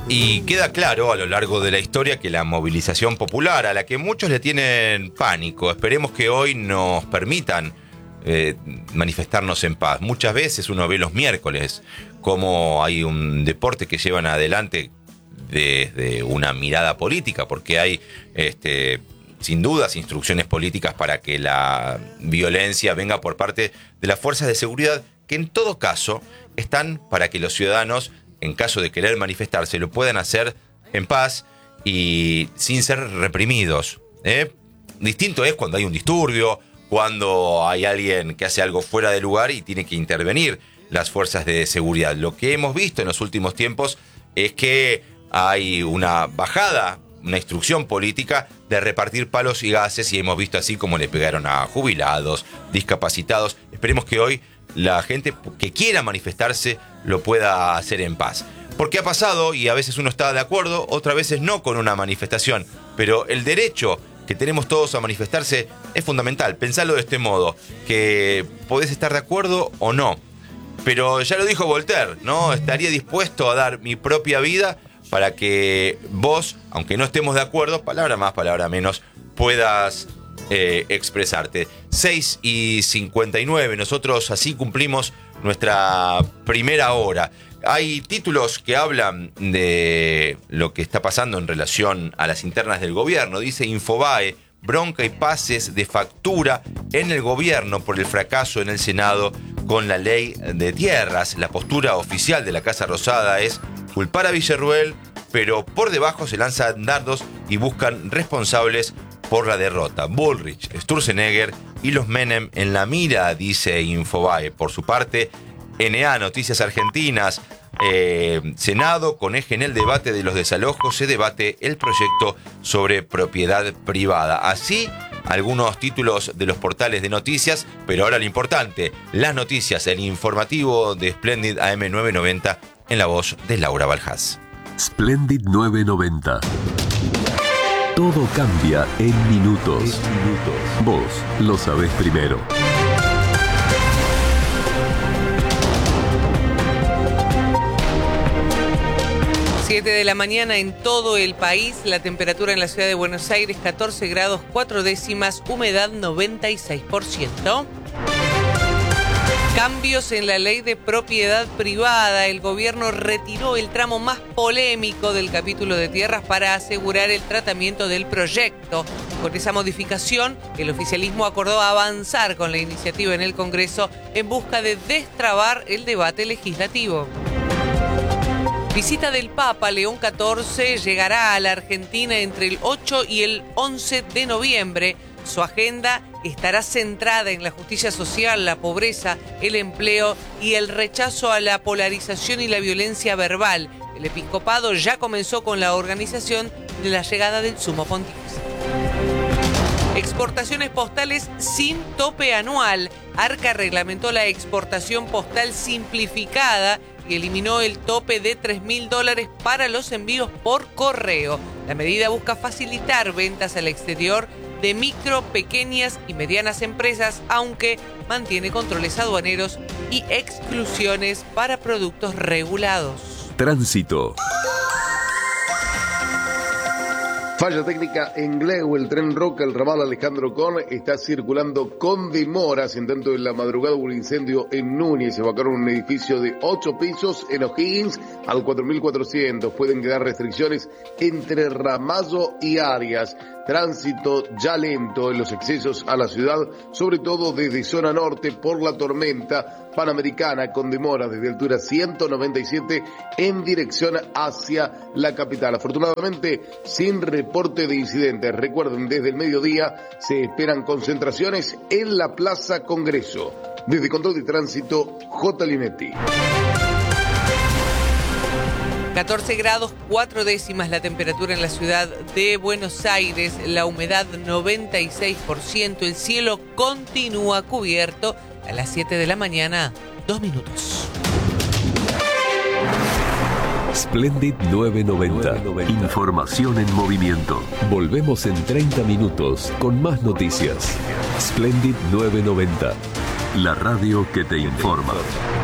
Y queda claro a lo largo de la historia que la movilización popular, a la que muchos le tienen pánico, esperemos que hoy nos permitan manifestarnos en paz. Muchas veces uno ve los miércoles como hay un deporte que llevan adelante desde una mirada política, porque hay sin dudas instrucciones políticas para que la violencia venga por parte de las fuerzas de seguridad, que en todo caso están para que los ciudadanos, en caso de querer manifestarse, lo puedan hacer en paz y sin ser reprimidos. Distinto es cuando hay un disturbio, cuando hay alguien que hace algo fuera de lugar y tiene que intervenir las fuerzas de seguridad. Lo que hemos visto en los últimos tiempos es que hay una bajada, una instrucción política de repartir palos y gases, y hemos visto así como le pegaron a jubilados, discapacitados. Esperemos que hoy la gente que quiera manifestarse lo pueda hacer en paz. Porque ha pasado, y a veces uno está de acuerdo, otras veces no con una manifestación, pero el derecho que tenemos todos a manifestarse es fundamental. Pensalo de este modo, que podés estar de acuerdo o no, pero ya lo dijo Voltaire, ¿no? Estaría dispuesto a dar mi propia vida para que vos, aunque no estemos de acuerdo, palabra más, palabra menos, puedas expresarte. 6:59, nosotros así cumplimos nuestra primera hora. Hay títulos que hablan de lo que está pasando en relación a las internas del gobierno. Dice Infobae: bronca y pases de factura en el gobierno por el fracaso en el Senado con la ley de tierras. La postura oficial de la Casa Rosada es culpar a Villarruel, pero por debajo se lanzan dardos y buscan responsables por la derrota. Bullrich, Sturzenegger y los Menem en la mira, dice Infobae. Por su parte, NA, Noticias Argentinas, Senado con eje en el debate de los desalojos, se debate el proyecto sobre propiedad privada. Así, algunos títulos de los portales de noticias, pero ahora lo importante, las noticias, el informativo de Splendid AM 990 en la voz de Laura Baljás. Splendid 990. Todo cambia en minutos. Vos lo sabés primero. 7 de la mañana en todo el país, la temperatura en la ciudad de Buenos Aires 14 grados 4 décimas, humedad 96%. Cambios en la ley de propiedad privada. El gobierno retiró el tramo más polémico del capítulo de tierras para asegurar el tratamiento del proyecto. Con esa modificación, el oficialismo acordó avanzar con la iniciativa en el Congreso en busca de destrabar el debate legislativo. Visita del Papa León XIV llegará a la Argentina entre el 8 y el 11 de noviembre. Su agenda estará centrada en la justicia social, la pobreza, el empleo y el rechazo a la polarización y la violencia verbal. El episcopado ya comenzó con la organización de la llegada del Sumo Pontífice. Exportaciones postales sin tope anual. Arca reglamentó la exportación postal simplificada y eliminó el tope de $3.000 para los envíos por correo. La medida busca facilitar ventas al exterior de micro, pequeñas y medianas empresas, aunque mantiene controles aduaneros y exclusiones para productos regulados. Tránsito. Falla técnica en Gleu, el tren Roca, el ramal Alejandro Con, está circulando con demoras. En tanto, en la madrugada hubo un incendio en Núñez, evacuaron un edificio de 8 pisos en O'Higgins al 4400. Pueden quedar restricciones entre Ramallo y Arias. Tránsito ya lento en los accesos a la ciudad, sobre todo desde zona norte por la tormenta Panamericana, con demora desde altura 197 en dirección hacia la capital. Afortunadamente, sin reporte de incidentes. Recuerden, desde el mediodía se esperan concentraciones en la Plaza Congreso. Desde Control de Tránsito, J. Linetti. 14 grados 4 décimas la temperatura en la ciudad de Buenos Aires, la humedad 96%, el cielo continúa cubierto. A las 7 de la mañana, 2 minutos. Splendid 990. Información en movimiento. Volvemos en 30 minutos con más noticias. Splendid 990. La radio que te informa.